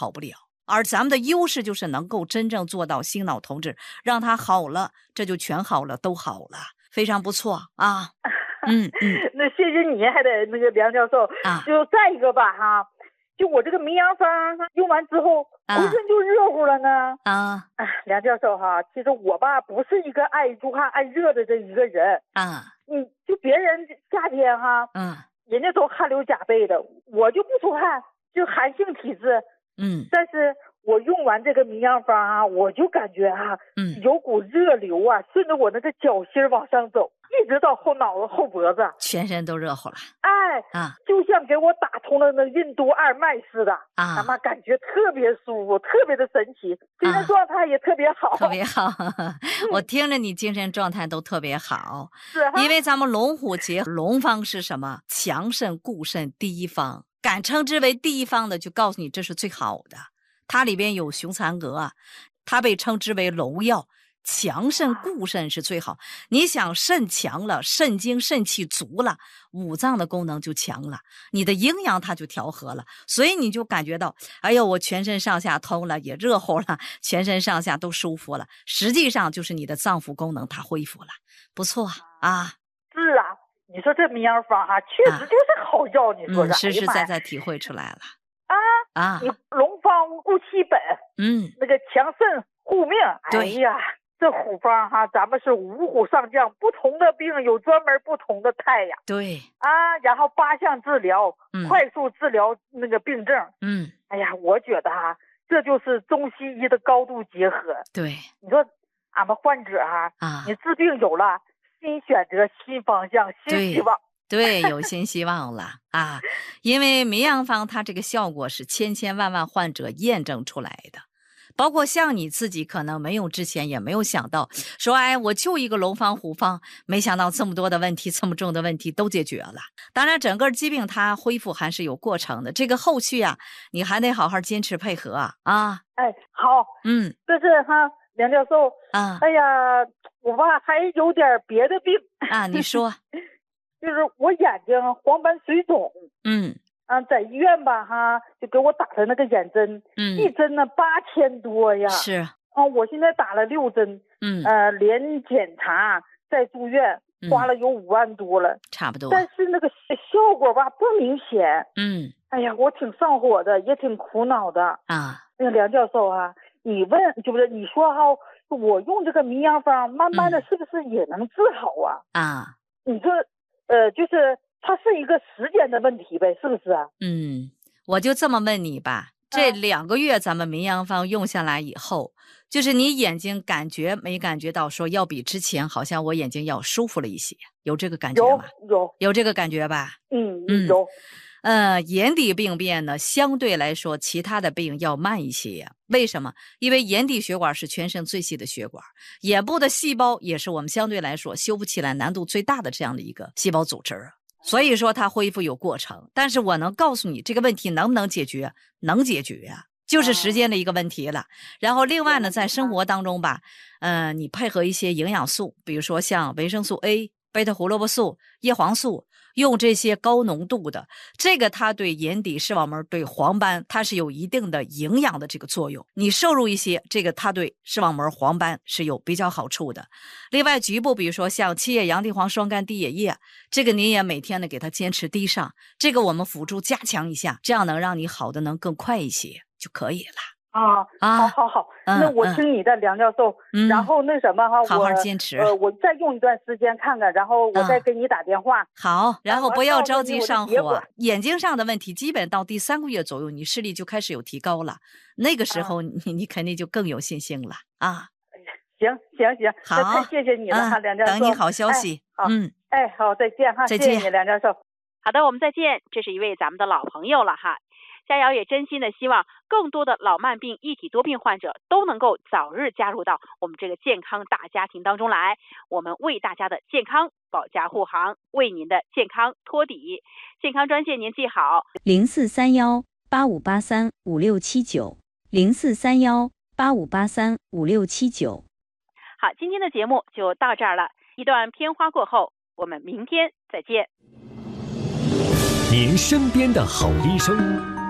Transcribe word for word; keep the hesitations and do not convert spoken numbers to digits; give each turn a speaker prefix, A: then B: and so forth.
A: 好不了。而咱们的优势就是能够真正做到心脑同治，让它好了，这就全好了，都好了，非常不错啊。嗯嗯，
B: 那谢谢你，还得那个梁教授
A: 啊。
B: 就再一个吧哈，就我这个名扬方用完之后，浑身就热乎了呢。
A: 啊，
B: 啊，梁教授哈，其实我吧不是一个爱出汗爱热的这一个人
A: 啊。
B: 你就别人夏天哈，
A: 嗯，
B: 人家都汗流浃背的，我就不出汗，就寒性体质。
A: 嗯，
B: 但是我用完这个名扬方啊，我就感觉啊，
A: 嗯，
B: 有股热流啊，顺着我那个脚心往上走，一直到后脑子后脖子，
A: 全身都热乎了。
B: 哎，
A: 啊，
B: 就像给我打通了那任督二脉似的
A: 啊，
B: 他妈感觉特别舒服，特别的神奇，精神状态也特别好，
A: 啊、特别好。我听着你精神状态都特别好，
B: 是哈，
A: 因为咱们龙虎结龙方是什么？强肾固肾第一方，敢称之为第一方的，就告诉你这是最好的。它里边有雄蚕蛾，它被称之为龙药，强肾固肾是最好。你想肾强了，肾精肾气足了，五脏的功能就强了，你的营养它就调和了，所以你就感觉到，哎呦，我全身上下通了，也热乎了，全身上下都舒服了。实际上就是你的脏腑功能它恢复了，不错啊。
B: 是啊，你说这名扬方啊，确实就是好药，啊、你说
A: 是、嗯、实实在在体会出来了。
B: 啊
A: 啊！
B: 你龙方固气本，
A: 嗯，
B: 那个强肾护命。哎呀，这虎方哈，咱们是五虎上将，不同的病有专门不同的态呀。
A: 对
B: 啊，然后八项治疗，
A: 嗯、
B: 快速治疗那个病症。
A: 嗯，
B: 哎呀，我觉得哈，这就是中西医的高度结合。
A: 对，
B: 你说俺们患者哈，
A: 啊，
B: 你治病有了，新选择、新方向、新希望。
A: 对，有新希望了啊！因为名扬方它这个效果是千千万万患者验证出来的，包括像你自己可能没有之前也没有想到，说哎，我就一个龙方虎方，没想到这么多的问题，这么重的问题都解决了。当然，整个疾病它恢复还是有过程的，这个后续啊，你还得好好坚持配合啊！啊，
B: 哎，好，
A: 嗯，
B: 这是哈，梁教授
A: 啊，
B: 哎呀，我吧还有点别的病
A: 啊，你说。
B: 就是我眼睛黄斑水肿，
A: 嗯，
B: 啊，在医院吧哈，就给我打的那个眼针，
A: 嗯，
B: 一针呢八千多呀，
A: 是，
B: 啊，我现在打了六针，
A: 嗯，
B: 呃，连检查再住院，花了有五万多了，
A: 嗯、差不多，
B: 但是那个效果吧不明显，
A: 嗯，
B: 哎呀，我挺上火的，也挺苦恼的
A: 啊。
B: 那个梁教授啊，你问就不是你说哈，我用这个名扬方，慢慢的是不是也能治好啊？
A: 嗯、啊，
B: 你说。呃，就是它是一个时间的问题呗，是不是啊？
A: 嗯，我就这么问你吧，这两个月咱们名扬方用下来以后，就是你眼睛感觉没感觉到说要比之前好像我眼睛要舒服了一些，有这个感觉吗？
B: 有有
A: 有这个感觉吧？
B: 嗯
A: 嗯
B: 有。
A: 呃，眼底病变呢，相对来说其他的病要慢一些呀。为什么？因为眼底血管是全身最细的血管，眼部的细胞也是我们相对来说修复起来难度最大的这样的一个细胞组织，所以说它恢复有过程。但是我能告诉你这个问题能不能解决？能解决啊，就是时间的一个问题了。然后另外呢，在生活当中吧，呃，你配合一些营养素，比如说像维生素 A、贝塔胡萝卜素、叶黄素，用这些高浓度的，这个它对眼底视网膜、对黄斑，它是有一定的营养的这个作用。你摄入一些，这个它对视网膜、黄斑是有比较好处的。另外局部，比如说像七叶洋地黄双苷滴野叶，这个你也每天呢给它坚持滴上，这个我们辅助加强一下，这样能让你好的能更快一些就可以了。
B: 啊啊，好好好，
A: 嗯、
B: 那我听你的梁教授，
A: 嗯、
B: 然后那什么哈，
A: 好好坚持。
B: 呃，我再用一段时间看看，然后我再给你打电话。
A: 嗯、好，然后不要着急上火。眼睛上的问题，基本到第三个月左右，你视力就开始有提高了，那个时候你、啊、你肯定就更有信心了啊。
B: 行行行，
A: 好，
B: 太谢谢你了哈，
A: 嗯、
B: 梁教授。
A: 等你好消息。
B: 哎、好
A: 嗯，
B: 哎，好，再见哈，
A: 再见，
B: 谢谢你，梁教授。
C: 好的，我们再见。这是一位咱们的老朋友了哈。佳瑶也真心的希望更多的老慢病、一体多病患者都能够早日加入到我们这个健康大家庭当中来。我们为大家的健康保驾护航，为您的健康托底。健康专线您记好：
D: 零四三幺八五八三五六七九，零四三幺八五八三五六七九。
C: 好，今天的节目就到这儿了。一段片花过后，我们明天再见。
E: 您身边的好医生。